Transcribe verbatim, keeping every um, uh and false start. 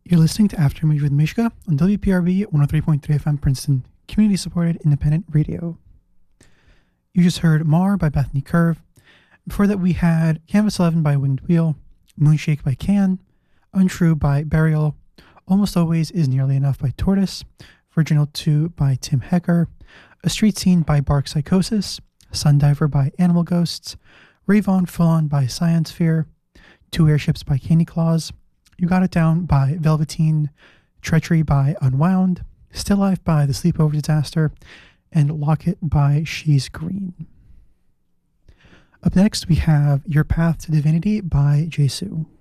You're listening to Aftermath with Mishka on W P R B one oh three point three F M Princeton, community-supported independent radio. You just heard Mar by Bethany Curve. Before that, we had Canvas eleven by Winged Wheel, Moonshake by Can, Untrue by Burial, Almost Always Is Nearly Enough by Tortoise, Virginal two by Tim Hecker, A Street Scene by Bark Psychosis, Sundiver by Animal Ghosts, Ravon Full On by Science Fear, Two Airships by Candy Claus, You Got It Down by Velveteen, Treachery by Unwound, Still Life by The Sleepover Disaster, and Lock It by She's Green. Up next, we have Your Path to Divinity by Jesu.